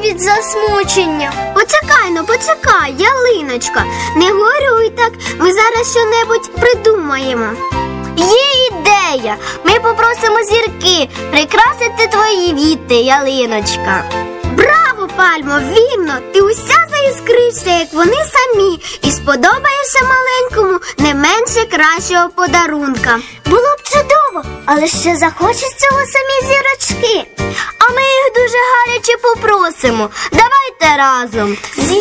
від засмучення. Почекай, ялиночка, не горюй так, ми зараз що-небудь придумаємо. Є ідея! Ми попросимо зірки прикрасити твої віти, ялиночка. Браво, Пальмо, вірно, ти уся заіскришся, як вони самі, і сподобаєшся маленькому не менше кращого подарунка. Було б чудово, але ще захочуть цього самі зірочки. А ми їх дуже гаряче попросимо. Давайте разом.